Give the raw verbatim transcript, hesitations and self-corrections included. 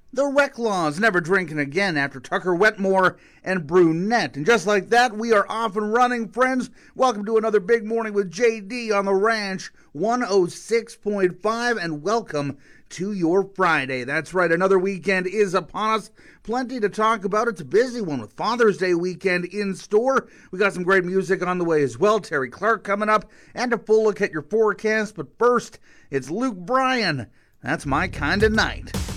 The Recklaws, Never Drinking Again, after Tucker Wetmore and Brunette. And just like that, we are off and running, friends. Welcome to another Big Morning with J D on the Ranch, one oh six point five, and welcome to your Friday. That's right, another weekend is upon us. Plenty to talk about. It's a busy one with Father's Day weekend in store. We got some great music on the way as well. Terry Clark coming up, and a full look at your forecast. But first, it's Luke Bryan. That's My Kind of Night.